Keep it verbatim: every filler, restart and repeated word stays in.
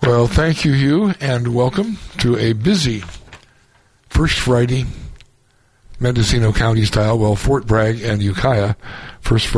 Well, thank you, Hugh, and welcome to a busy First Friday, Mendocino County style. Well, Fort Bragg and Ukiah, First Friday.